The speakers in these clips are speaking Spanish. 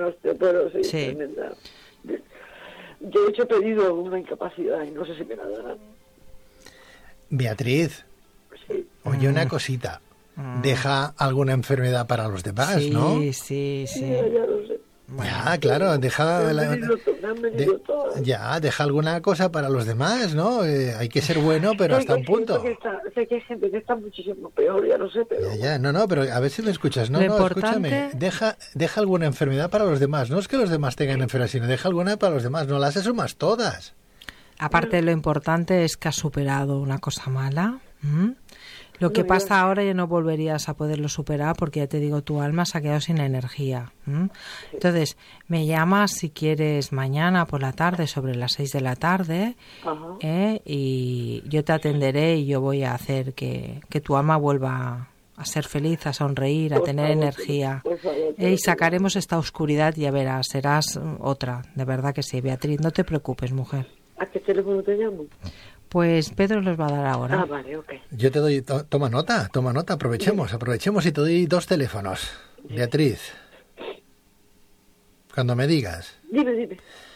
una osteoporosis Sí. tremenda. Yo he hecho pedido una incapacidad y no sé si me la darán. Beatriz, Sí. oye una cosita. Deja alguna enfermedad para los demás, Sí, ¿no? sí, sí. Ya lo sé. Ya, claro, deja Me han venido todas. ya, deja alguna cosa para los demás, ¿no? Hay que ser bueno, pero hasta un punto. Sé que hay gente que está muchísimo peor, ya lo sé, pero... Ya, no, pero a ver si me escuchas. No, Lo escúchame. importante- Deja alguna enfermedad para los demás. No es que los demás tengan enfermedad, sino deja alguna para los demás. No las asumas todas. Aparte, lo importante es que has superado una cosa mala. ¿m? Lo que No, pasa ahora ya no volverías a poderlo superar porque ya te digo, tu alma se ha quedado sin energía. ¿m? Entonces, me llamas si quieres mañana por la tarde, sobre las 6 de la tarde, Ajá. y yo te atenderé y yo voy a hacer que tu alma vuelva a ser feliz, a sonreír, a Por tener favor, energía. por favor, Y sacaremos esta oscuridad y ya verás, serás otra. De verdad que sí, Beatriz, no te preocupes, mujer. ¿A qué teléfono te llamo? Pues Pedro los va a dar ahora. Ah, vale, ok. Yo te doy... Toma nota, aprovechemos y te doy 2 teléfonos. Beatriz, cuando me digas. Dime.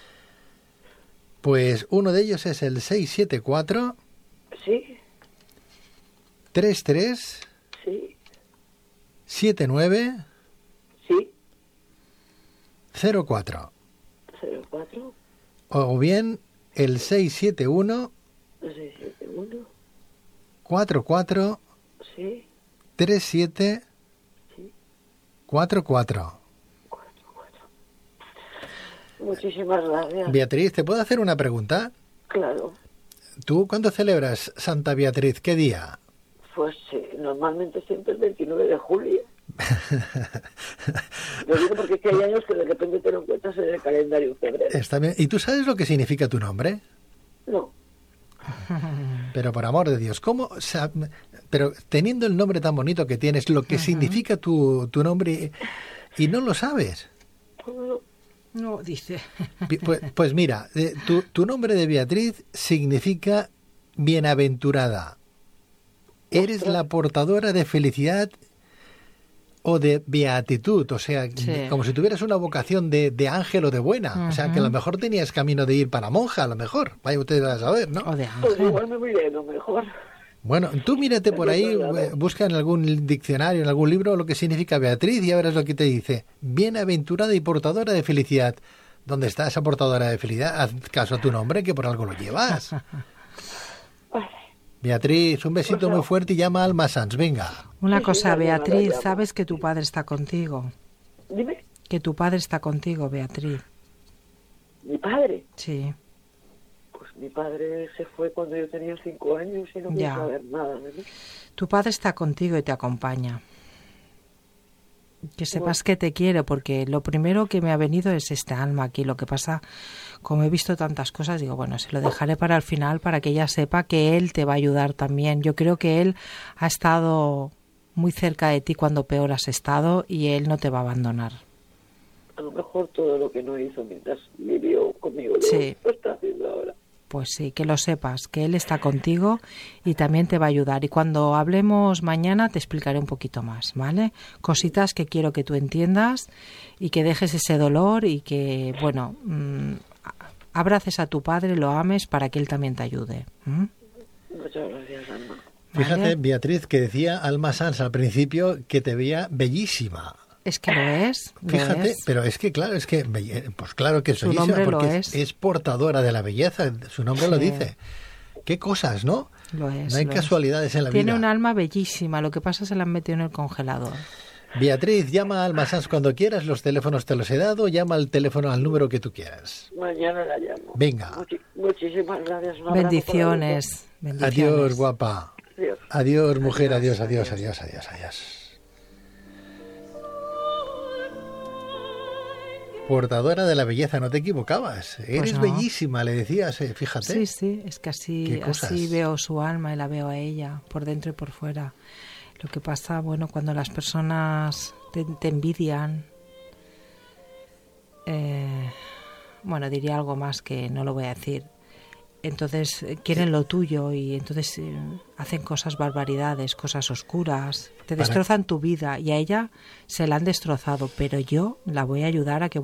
Pues uno de ellos es el 674 Sí, 33 sí, 79 sí. 04. 04, O bien el 671 671, 44 sí, 37 sí. 44. Muchísimas gracias. Beatriz, ¿te puedo hacer una pregunta? Claro, ¿Tú cuándo celebras Santa Beatriz? ¿Qué día? pues normalmente siempre el 29 de julio. Lo digo porque es que hay años que de repente te lo encuentras en el calendario febrero. Está bien. ¿Y tú sabes lo que significa tu nombre? No, Pero por amor de Dios, pero teniendo el nombre tan bonito que tienes, lo que significa tu nombre y no lo sabes. pues no. No, dice. Pues mira, tu nombre de Beatriz significa bienaventurada. Eres la portadora de felicidad o de beatitud, o sea, Sí. como si tuvieras una vocación de ángel o de buena. O sea, que a lo mejor tenías camino de ir para monja, a lo mejor. Vaya usted a saber, ¿no? O de Pues ángel. igual me voy a lo mejor. Bueno, tú mírate por ahí, busca en algún diccionario, en algún libro, lo que significa Beatriz y ya verás lo que te dice. Bienaventurada y portadora de felicidad. ¿Dónde está esa portadora de felicidad? Haz caso a tu nombre, que por algo lo llevas. Vale. Beatriz, un besito muy fuerte y llama a Alma Sanz, venga. Una Sí, cosa, sí, Beatriz, llamo. sabes que tu padre está contigo. Dime, Que tu padre está contigo, Beatriz. mi padre. Sí. Pues mi padre se fue cuando yo tenía 5 años y no quiso Ya. saber nada de mí. Tu padre está contigo y te acompaña. Que sepas que te quiere, porque lo primero que me ha venido es esta alma aquí. Lo que pasa, como he visto tantas cosas, digo, bueno, se lo dejaré para el final para que ella sepa que él te va a ayudar también. Yo creo que él ha estado muy cerca de ti cuando peor has estado y él no te va a abandonar. A lo mejor todo lo que no hizo mientras vivió conmigo, Sí. lo está haciendo ahora. Pues sí, que lo sepas, que él está contigo y también te va a ayudar. Y cuando hablemos mañana te explicaré un poquito más, ¿vale? Cositas que quiero que tú entiendas y que dejes ese dolor y que, bueno, abraces a tu padre, lo ames para que él también te ayude. Muchas gracias, Alma. Fíjate, ¿Vale? Beatriz, que decía Alma Sanz al principio que te veía bellísima. Es que lo es. Lo Fíjate, es. pero es que claro, pues claro que es Su bellísima nombre lo porque es. portadora de la belleza, su nombre lo Sí. dice. Qué cosas, ¿no? Lo es. No hay lo es. casualidades en la Tiene vida. un alma bellísima, lo que pasa es que se la han metido en el congelador. Beatriz, llama a Alma Sanz cuando quieras, los teléfonos te los he dado, llama al teléfono al número que tú quieras. Mañana la llamo. Venga. Muchísimas gracias. Un abrazo para Bendiciones. Bendiciones. Adiós, guapa. los dos. Adiós. Adiós, mujer, adiós, adiós, adiós, adiós, adiós. Portadora de la belleza, no te equivocabas. Eres no. bellísima, le decías, fíjate. Sí, sí, es que Qué cosas. así veo su alma y la veo a ella, por dentro y por fuera. Lo que pasa, bueno, cuando las personas te envidian, bueno, diría algo más que no lo voy a decir. Entonces quieren lo tuyo y entonces hacen cosas barbaridades, cosas oscuras, te destrozan tu vida y a ella se la han destrozado, pero yo la voy a ayudar a que